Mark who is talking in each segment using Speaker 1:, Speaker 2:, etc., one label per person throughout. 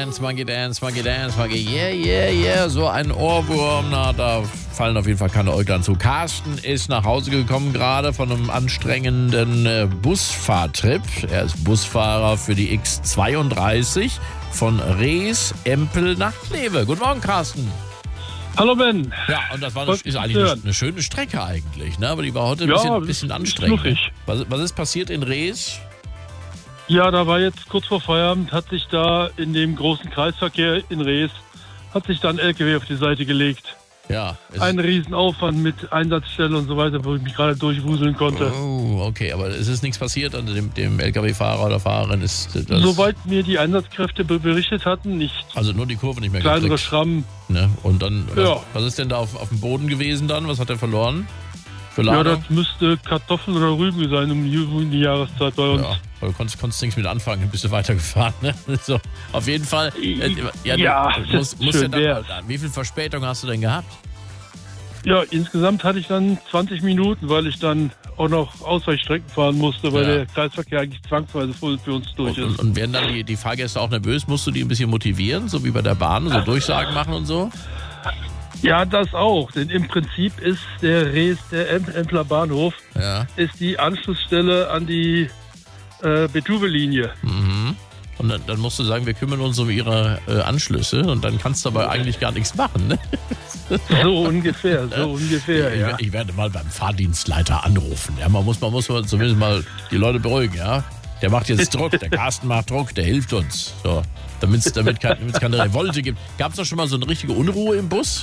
Speaker 1: Dance, Monkey Dance, Monkey Dance, Monkey, yeah, yeah, yeah, so ein Ohrwurm, na, da fallen auf jeden Fall keine Äuglein zu. Carsten ist nach Hause gekommen gerade von einem anstrengenden Busfahrtrip. Er ist Busfahrer für die X32 von Rees, Empel nach Kleve. Guten Morgen, Carsten.
Speaker 2: Hallo Ben.
Speaker 1: Ja, und das ist eigentlich eine schöne Strecke eigentlich, ne? Aber die war heute ein bisschen anstrengend. Was ist passiert in Rees?
Speaker 2: Ja, da war jetzt kurz vor Feierabend, hat sich da in dem großen Kreisverkehr in Rees, hat sich da ein LKW auf die Seite gelegt.
Speaker 1: Ja.
Speaker 2: Ein Riesenaufwand mit Einsatzstelle und so weiter, wo ich mich gerade durchwuseln konnte.
Speaker 1: Oh, okay, aber es ist nichts passiert an dem LKW-Fahrer oder Fahrerin?
Speaker 2: Soweit mir die Einsatzkräfte berichtet hatten, nicht.
Speaker 1: Also nur die Kurve nicht mehr
Speaker 2: kleinere
Speaker 1: gekriegt.
Speaker 2: Schrammen.
Speaker 1: Ne? Und dann,
Speaker 2: ja.
Speaker 1: Was ist denn da auf dem Boden gewesen dann? Was hat er verloren?
Speaker 2: Ja, das müsste Kartoffeln oder Rüben sein um die Jahreszeit bei uns.
Speaker 1: Ja, aber du konntest nichts mit anfangen, ein bisschen weitergefahren. Ne? So, auf jeden Fall. Wie viel Verspätung hast du denn gehabt?
Speaker 2: Ja, insgesamt hatte ich dann 20 Minuten, weil ich dann auch noch Ausweichstrecken fahren musste, weil der Kreisverkehr eigentlich zwangsweise voll für uns durch ist.
Speaker 1: Und werden dann die Fahrgäste auch nervös? Musst du die ein bisschen motivieren, so wie bei der Bahn, so Durchsagen machen und so?
Speaker 2: Ja, das auch, denn im Prinzip ist der Rees, der Empler Bahnhof, ist die Anschlussstelle an die Betuwe-Linie.
Speaker 1: Mhm. Und dann musst du sagen, wir kümmern uns um ihre Anschlüsse und dann kannst du aber eigentlich gar nichts machen, ne?
Speaker 2: So ungefähr, ja.
Speaker 1: Ich werde mal beim Fahrdienstleiter anrufen. Ja, man muss zumindest mal die Leute beruhigen, ja? Der macht jetzt Druck, der Carsten macht Druck, der hilft uns. So, damit es keine Revolte gibt. Gab es da schon mal so eine richtige Unruhe im Bus?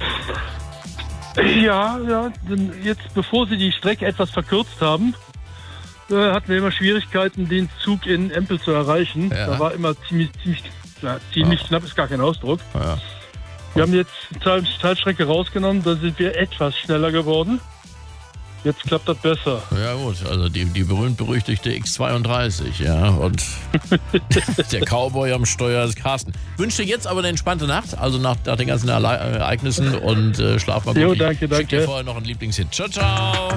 Speaker 2: Ja, jetzt bevor sie die Strecke etwas verkürzt haben, hatten wir immer Schwierigkeiten, den Zug in Empel zu erreichen. Ja. Da war immer ziemlich knapp, ist gar kein Ausdruck. Ja. Wir haben jetzt eine Teilstrecke rausgenommen, da sind wir etwas schneller geworden. Jetzt klappt das besser.
Speaker 1: Ja gut, also die berühmt-berüchtigte X32, ja, und der Cowboy am Steuer ist Carsten. Wünsche dir jetzt aber eine entspannte Nacht, also nach den ganzen Ereignissen und schlaf mal gut.
Speaker 2: Jo, danke.
Speaker 1: Ich schick dir vorher noch einen Lieblingshit. Ciao, ciao!